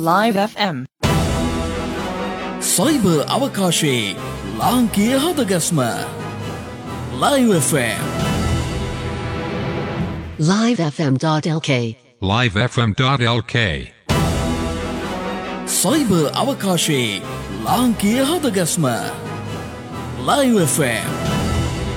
Live FM. Cyber අවකාශයේ ලාංකීය හදගස්ම Live FM. livefm.lk livefm.lk cyber අවකාශයේ ලාංකීය හදගස්ම Live FM.